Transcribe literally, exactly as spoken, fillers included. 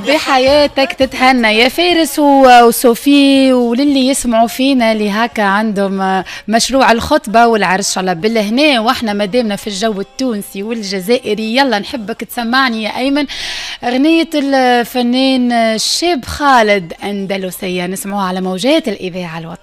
بحياتك تتهنى يا فارس وصوفي وللي يسمعوا فينا اللي هكا عندهم مشروع الخطبة والعرس على بالهنا، واحنا مدامنا في الجو التونسي والجزائري. يلا نحبك تسمعني يا أيمن أغنية الفنان الشاب خالد أندلسية، نسمعوها على موجات الإذاعة الوطنية.